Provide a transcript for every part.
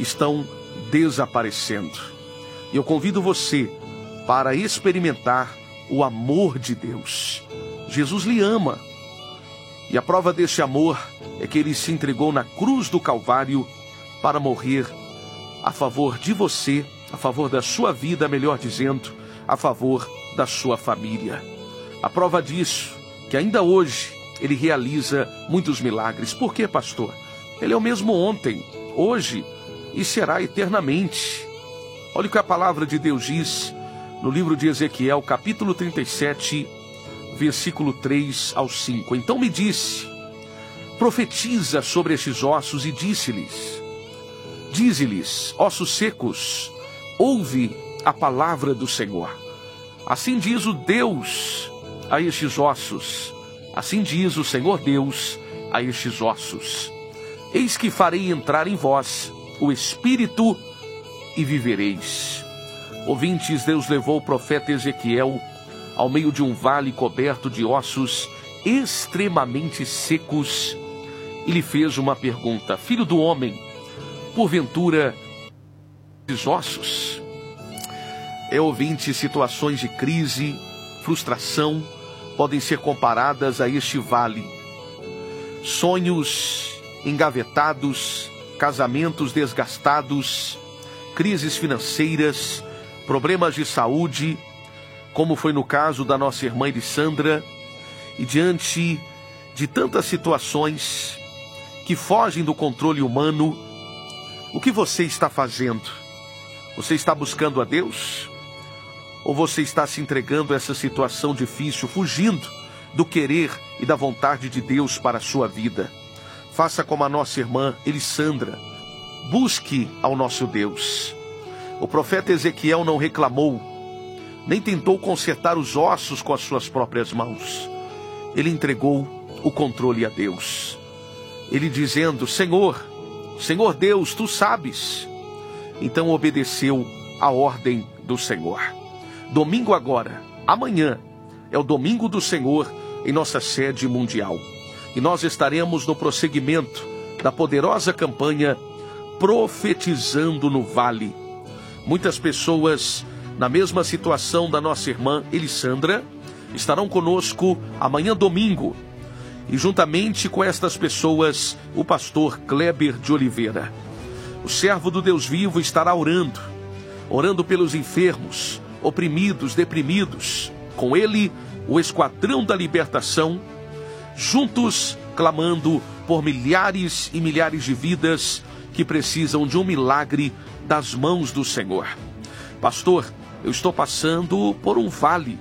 estão desaparecendo. E eu convido você para experimentar o amor de Deus. Jesus lhe ama. E a prova desse amor é que ele se entregou na cruz do Calvário para morrer a favor de você, a favor da sua vida, melhor dizendo, a favor da sua família. A prova disso, que ainda hoje ele realiza muitos milagres. Por quê, pastor? Ele é o mesmo ontem, hoje e será eternamente. Olha o que a palavra de Deus diz no livro de Ezequiel, capítulo 37, versículo 3 ao 5. Então me disse: profetiza sobre estes ossos, e dize-lhes, ossos secos, ouve a palavra do Senhor. Assim diz o Deus a estes ossos, assim diz o Senhor Deus a estes ossos: eis que farei entrar em vós o Espírito e vivereis. Ouvintes, Deus levou o profeta Ezequiel ao meio de um vale coberto de ossos extremamente secos e lhe fez uma pergunta: filho do homem, porventura esses ossos? Ouvinte, situações de crise, frustração podem ser comparadas a este vale. Sonhos engavetados, casamentos desgastados, crises financeiras, problemas de saúde, como foi no caso da nossa irmã Elisandra. E diante de tantas situações que fogem do controle humano, o que você está fazendo? Você está buscando a Deus? Ou você está se entregando a essa situação difícil, fugindo do querer e da vontade de Deus para a sua vida? Faça como a nossa irmã Elisandra. Busque ao nosso Deus. O profeta Ezequiel não reclamou, nem tentou consertar os ossos com as suas próprias mãos. Ele entregou o controle a Deus. Ele dizendo: Senhor Deus, tu sabes. Então obedeceu a ordem do Senhor. Domingo agora, amanhã, é o domingo do Senhor em nossa sede mundial. E nós estaremos no prosseguimento da poderosa campanha Profetizando no Vale. Muitas pessoas na mesma situação da nossa irmã Elisandra estarão conosco amanhã domingo. E juntamente com estas pessoas, o pastor Kleber de Oliveira, o servo do Deus vivo, estará orando pelos enfermos, oprimidos, deprimidos. Com ele, o Esquadrão da Libertação, juntos clamando por milhares e milhares de vidas que precisam de um milagre das mãos do Senhor. Pastor, eu estou passando por um vale,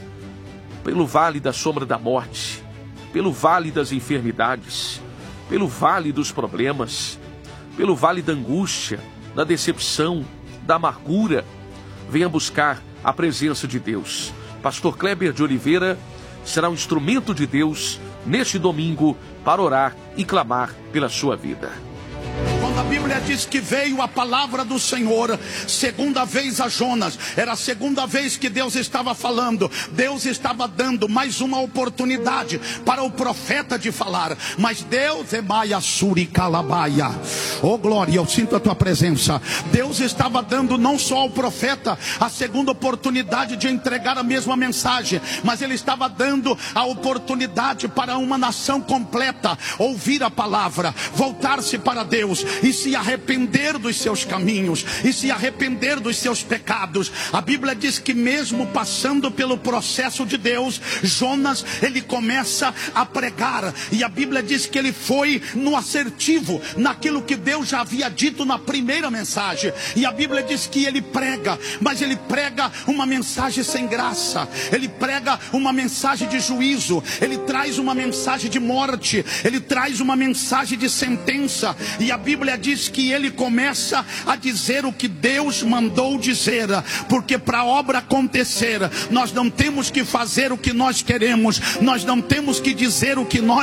pelo vale da sombra da morte, pelo vale das enfermidades, pelo vale dos problemas, pelo vale da angústia, da decepção, da amargura. Venha buscar a presença de Deus. Pastor Kleber de Oliveira será um instrumento de Deus neste domingo para orar e clamar pela sua vida. Quando a Bíblia diz que veio a palavra do Senhor segunda vez a Jonas, era a segunda vez que Deus estava falando. Deus estava dando mais uma oportunidade para o profeta de falar. Mas Deus é Maia Suri Calabaia. Oh glória, eu sinto a tua presença. Deus estava dando não só ao profeta a segunda oportunidade de entregar a mesma mensagem, mas ele estava dando a oportunidade para uma nação completa ouvir a palavra, voltar-se para Deus e se arrepender dos seus caminhos, e se arrepender dos seus pecados. A Bíblia diz que mesmo passando pelo processo de Deus, Jonas, ele começa a pregar, e a Bíblia diz que ele foi no assertivo, naquilo que Deus já havia dito na primeira mensagem. E a Bíblia diz que ele prega, mas ele prega uma mensagem sem graça, ele prega uma mensagem de juízo, ele traz uma mensagem de morte, ele traz uma mensagem de sentença. E a Bíblia diz que ele começa a dizer o que Deus mandou dizer, porque para a obra acontecer, nós não temos que fazer o que nós queremos, nós não temos que dizer o que nós